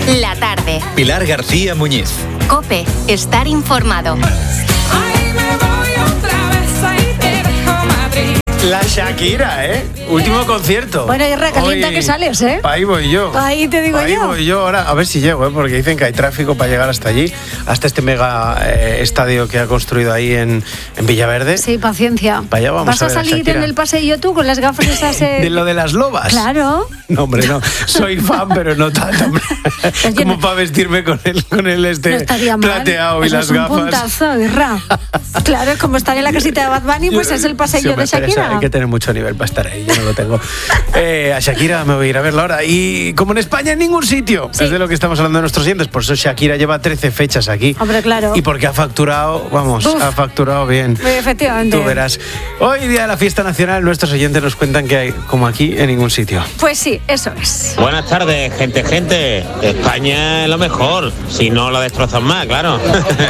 La tarde. Pilar García Muñiz. COPE. Estar informado. La Shakira, último concierto. Bueno, y recalienta que sales, Ahí voy yo. Ahí te digo yo. Ahí voy yo ahora, a ver si llego, porque dicen que hay tráfico para llegar hasta allí, hasta este mega estadio que ha construido ahí en Villaverde. Sí, paciencia. Para allá vamos. ¿Vas a salir en el paseillo tú con las gafas esas? ¿De lo de las lobas? Claro. No, hombre, no. Soy fan, pero no tanto, hombre. Como para vestirme con el no plateado y eso las es un gafas. Puntazo, Irra. Claro, es como estar en la casita de Bad Bunny, pues es el paseillo de Shakira. Hay que tener mucho nivel para estar ahí, yo no lo tengo. A Shakira me voy a ir a verla ahora. Y como en España en ningún sitio, es de lo que estamos hablando de nuestros oyentes. Por eso Shakira lleva 13 fechas aquí. Hombre, claro. Y porque ha facturado, ha facturado bien. Efectivamente. Tú verás. Hoy, día de la fiesta nacional, nuestros oyentes nos cuentan que hay, como aquí, en ningún sitio. Pues sí, eso es. Buenas tardes, gente. España es lo mejor, si no lo destrozan más, claro.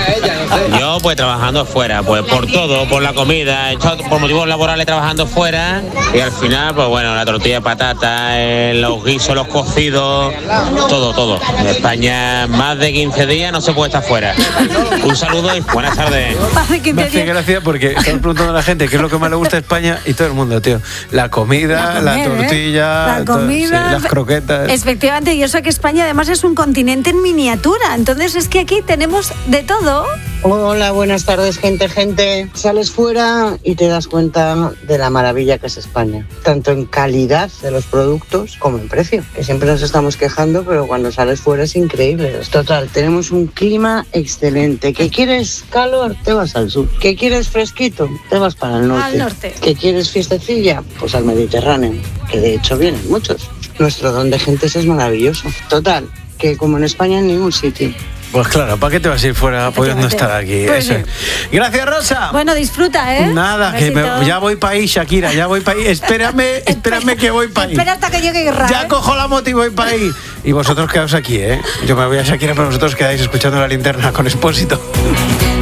Yo, pues, trabajando fuera, pues, por todo, por la comida, he estado por motivos laborales trabajando fuera y al final, pues, bueno, la tortilla de patata, los guisos, los cocidos, todo. En España, más de 15 días no se puede estar fuera. Un saludo y buenas tardes. Me hace gracia porque estamos preguntando a la gente qué es lo que más le gusta a España y todo el mundo, tío. La comida, la tortilla, la comida, sí, las croquetas. Efectivamente, y eso que España además es un continente en miniatura, entonces es que aquí tenemos de todo. Hola, buenas tardes, gente. Sales fuera y te das cuenta de la maravilla que es España, tanto en calidad de los productos como en precio, que siempre nos estamos quejando, pero cuando sales fuera es increíble. Total, tenemos un clima excelente. ¿Que quieres calor? Te vas al sur. ¿Que quieres fresquito? Te vas para el norte. Al norte. ¿Que quieres fiestecilla? Pues al Mediterráneo, que de hecho vienen muchos. Nuestro don de gentes es maravilloso. Total, que como en España en ningún sitio. Pues claro, ¿para qué te vas a ir fuera pudiendo estar aquí? Pues Eso. Gracias, Rosa. Bueno, disfruta, Nada, que ya voy para ahí, Shakira, ya voy para ahí. Espérame que voy para ahí. Espera hasta que llegue Irra. Ya cojo la moto y voy para ahí. Y vosotros quedaos aquí, Yo me voy a Shakira, pero vosotros quedáis escuchando La Linterna con Expósito.